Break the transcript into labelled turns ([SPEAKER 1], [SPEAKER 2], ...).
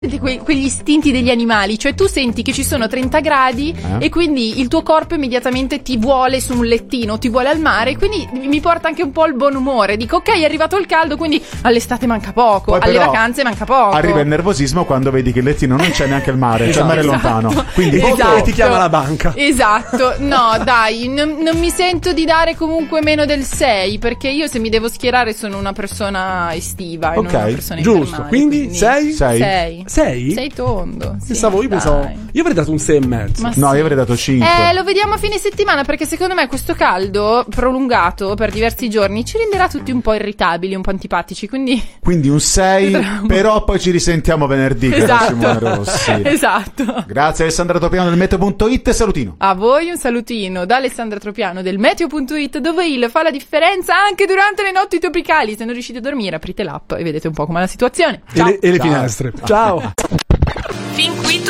[SPEAKER 1] quegli istinti degli animali, cioè tu senti che ci sono 30 gradi e quindi il tuo corpo immediatamente ti vuole su un lettino, ti vuole al mare, quindi mi porta anche un po' il buon umore. Dico ok, è arrivato il caldo, quindi all'estate manca poco, alle vacanze manca poco.
[SPEAKER 2] Arriva il nervosismo quando vedi che il lettino non c'è neanche il mare, c'è il mare lontano, quindi
[SPEAKER 3] ti chiama la banca.
[SPEAKER 1] Esatto, no dai, non mi sento di dare comunque meno del 6, perché io se mi devo schierare sono una persona estiva e non una persona
[SPEAKER 3] giusto,
[SPEAKER 1] infernale,
[SPEAKER 3] quindi 6?
[SPEAKER 1] 6.
[SPEAKER 3] 6?
[SPEAKER 1] Sei tondo. Sì,
[SPEAKER 3] Io avrei dato un 6,5.
[SPEAKER 1] Ma
[SPEAKER 2] no, io avrei dato 5.
[SPEAKER 1] Lo vediamo a fine settimana, perché secondo me questo caldo prolungato per diversi giorni ci renderà tutti un po' irritabili, un po' antipatici,
[SPEAKER 2] quindi un 6, però poi ci risentiamo venerdì.
[SPEAKER 1] Esatto.
[SPEAKER 2] Simone Rossi.
[SPEAKER 1] Esatto.
[SPEAKER 2] Grazie Alessandra Tropiano del Meteo.it, salutino.
[SPEAKER 1] A voi un salutino da Alessandra Tropiano del Meteo.it, dove il fa la differenza anche durante le notti tropicali. Se non riuscite a dormire, aprite l'app e vedete un po' com'è la situazione. Ciao.
[SPEAKER 3] E le finestre. Ciao.
[SPEAKER 4] Fin qui